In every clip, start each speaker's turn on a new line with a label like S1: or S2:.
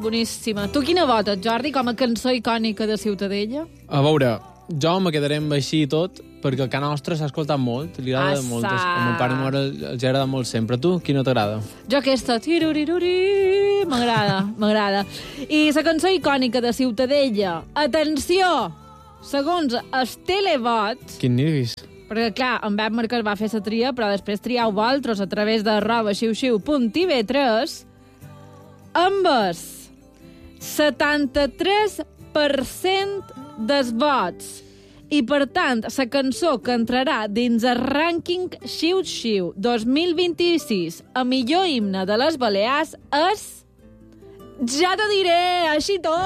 S1: boníssima. Tu quina votes, Jordi, com a cançó icònica de Ciutadella?
S2: A veure, jo me quedaré amb així i tot, perquè el Can Nostra s'ha escoltat molt, li agrada molt. A mon pare i mare els agrada molt sempre. Tu, quina t'agrada?
S1: Jo aquesta, tiruriruri, m'agrada. I la cançó icònica de Ciutadella, atenció, segons els televots,
S2: Quin nervis.
S1: perquè, clar, en Pep Marquès va fer la tria, però després triau vosaltres a través de @xiu-xiu.tv3 amb el 73% dels vots. I, per tant, la cançó que entrarà dins el rànquing Xiu-Xiu 2026 a millor himne de les Balears és... Ja t'ho diré, així tot!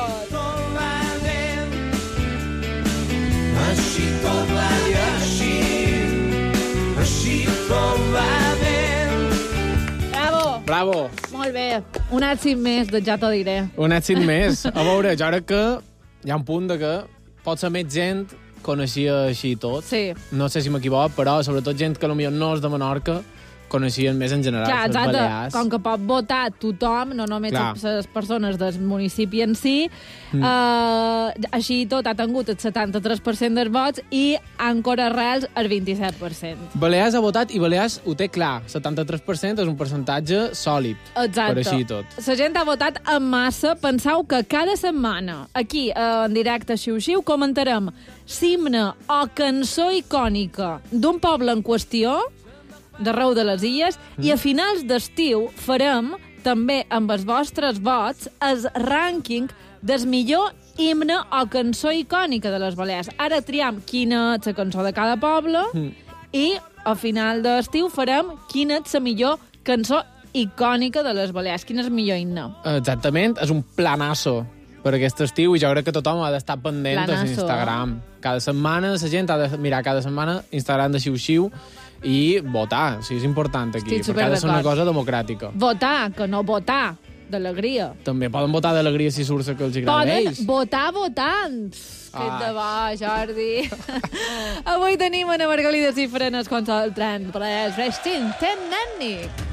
S3: Així tot va dir així tot va bé.
S2: Bravo!
S1: Molt bé, un èxit més de Ja t'ho diré.
S2: Un èxit més. A veure, jo crec que hi ha un punt de que potser més gent coneixia així i tot.
S1: Sí.
S2: No sé si m'equivoco, però sobretot gent que potser no és de Menorca coneixien més en general
S1: Clar,
S2: les
S1: exacte,
S2: Balears.
S1: com que pot votar tothom, no només
S2: Clar.
S1: les persones del municipi en si, així i tot ha tingut el 73% dels vots i Àncora Reals el 27%.
S2: Balears ha votat i Balears ho té clar. 73% és un percentatge sòlid.
S1: Exacte.
S2: Per així i tot.
S1: La gent ha votat en massa. Penseu que cada setmana, aquí, en directe a Xiu-Xiu, comentarem l'himne o cançó icònica d'un poble en qüestió, d'arreu de les illes, i a finals d'estiu farem, també amb els vostres vots, el rànquing del millor himne o cançó icònica de les Balears. Ara triam quina és la cançó de cada poble i a final d'estiu farem quina és la millor cançó icònica de les Balears. Quin és el millor himne?
S2: Exactament, és un planasso per aquest estiu i jo crec que tothom ha d'estar pendent a Instagram. Cada setmana la gent ha de mirar cada setmana Instagram de Xiu-Xiu i votar, o sigui, és important aquí,
S1: Estic
S2: perquè ha de ser una
S1: superd'acord.
S2: cosa democràtica.
S1: Votar, que no votar, d'alegria.
S2: També poden votar d'alegria si surt la que els agrada a
S1: Poden
S2: ells.
S1: votar votant. Que de bo, Jordi. Avui tenim Ana Margalida Cifrenes contra el tren. Res, ten, nanni.